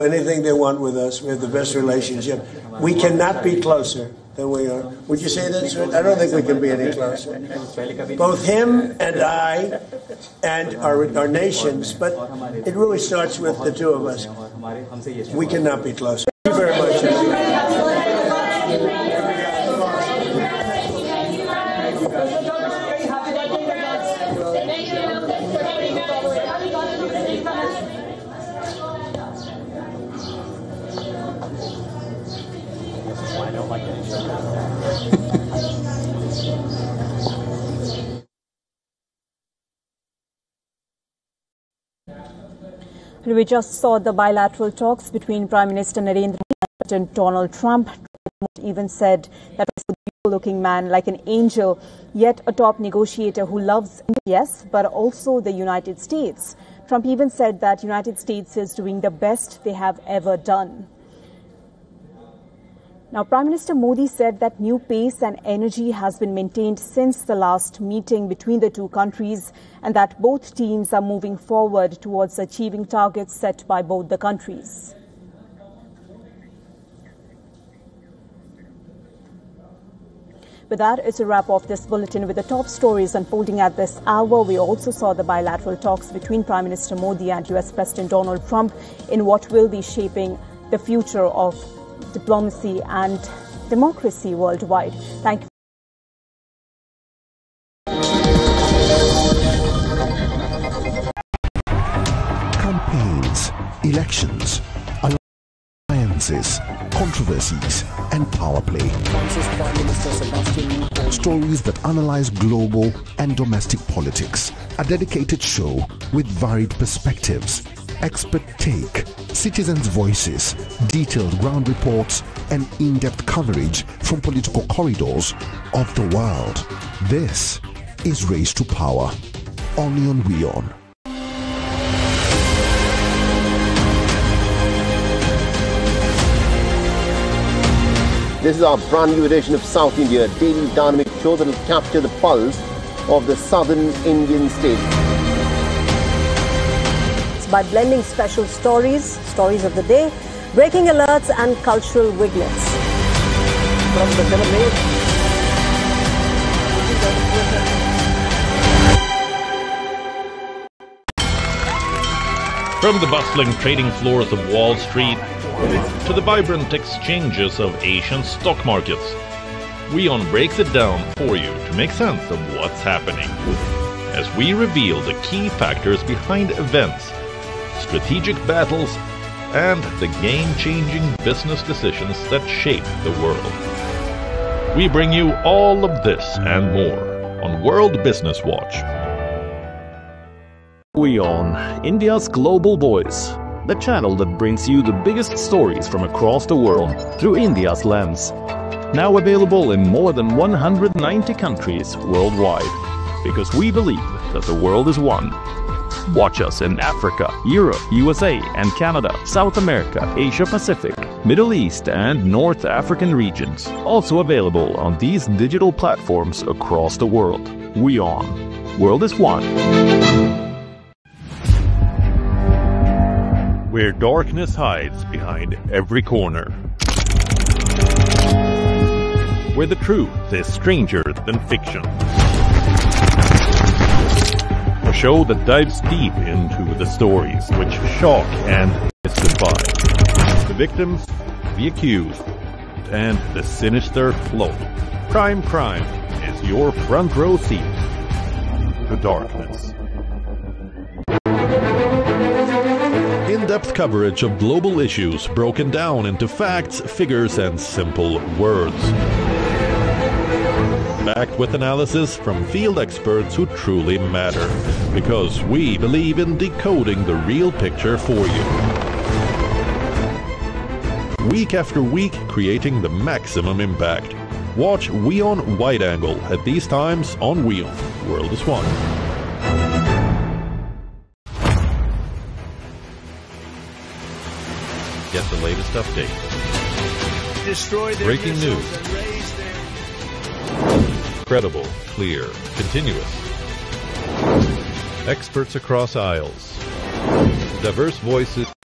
Anything they want with us. We have the best relationship. We cannot be closer than we are. Would you say that, sir? I don't think we can be any closer. Both him and I and our nations, but it really starts with the two of us. We cannot be closer. Thank you very much. We just saw the bilateral talks between Prime Minister Narendra Modi and President Donald Trump. Trump even said that he was a beautiful-looking man, like an angel, yet a top negotiator who loves, yes, but also the United States. Trump even said that the United States is doing the best they have ever done. Now, Prime Minister Modi said that new pace and energy has been maintained since the last meeting between the two countries and that both teams are moving forward towards achieving targets set by both the countries. With that, it's a wrap of this bulletin with the top stories unfolding at this hour. We also saw the bilateral talks between Prime Minister Modi and US President Donald Trump in what will be shaping the future of diplomacy and democracy worldwide. Thank you. Campaigns, elections, alliances, controversies, and power play. Stories that analyze global and domestic politics. A dedicated show with varied perspectives, expert take, citizens' voices, detailed ground reports, and in-depth coverage from political corridors of the world. This is Race to Power, only on WION. This is our brand new edition of South India, a daily dynamic show that will capture the pulse of the southern Indian state. By blending special stories of the day, breaking alerts and cultural vignettes. From the bustling trading floors of Wall Street to the vibrant exchanges of Asian stock markets, WION breaks it down for you to make sense of what's happening, as we reveal the key factors behind events, strategic battles, and the game-changing business decisions that shape the world. We bring you all of this and more on World Business Watch. WION, India's global voice, the channel that brings you the biggest stories from across the world through India's lens. Now available in more than 190 countries worldwide, because we believe that the world is one. Watch us in Africa, Europe, USA and Canada, South America, Asia Pacific, Middle East and North African regions. Also available on these digital platforms across the world. WION. World is one. Where darkness hides behind every corner. Where the truth is stranger than fiction. A show that dives deep into the stories which shock and mystify. The victims, the accused, and the sinister float. Crime is your front row seat to darkness. In-depth coverage of global issues broken down into facts, figures, and simple words. Backed with analysis from field experts who truly matter, because we believe in decoding the real picture for you. Week after week, creating the maximum impact. Watch WION Wide Angle at these times on WION. World is one. Get the latest update. Breaking news. Credible, clear, continuous. Experts across aisles. Diverse voices.